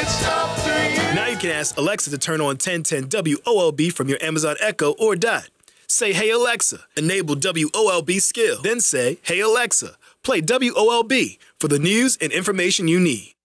It's up to you. Now you can ask Alexa to turn on 1010 WOLB from your Amazon Echo or Dot. Say, hey Alexa, enable WOLB skill. Then say, hey Alexa, play WOLB for the news and information you need.